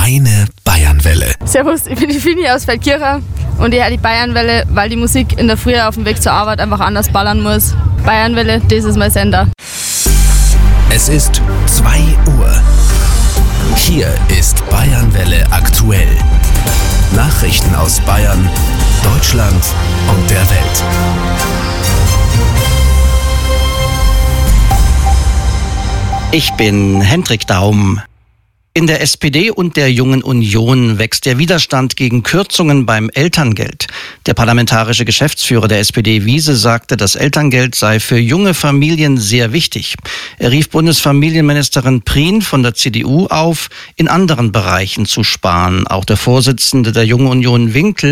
Meine Bayernwelle. Servus, ich bin die Fini aus Feldkirchen und ich höre die Bayernwelle, weil die Musik in der Früh auf dem Weg zur Arbeit einfach anders ballern muss. Bayernwelle, das ist mein Sender. Es ist 2 Uhr. Hier ist Bayernwelle aktuell. Nachrichten aus Bayern, Deutschland und der Welt. Ich bin Hendrik Daum. In der SPD und der Jungen Union wächst der Widerstand gegen Kürzungen beim Elterngeld. Der parlamentarische Geschäftsführer der SPD, Wiese, sagte, das Elterngeld sei für junge Familien sehr wichtig. Er rief Bundesfamilienministerin Prien von der CDU auf, in anderen Bereichen zu sparen. Auch der Vorsitzende der Jungen Union, Winkel,